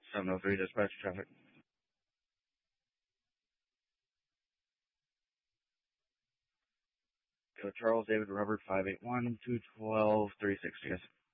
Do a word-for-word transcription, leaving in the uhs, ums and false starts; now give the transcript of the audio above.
seven oh three, dispatch traffic. Go Charles David Robert, five eight one, two one two, three sixty, yes.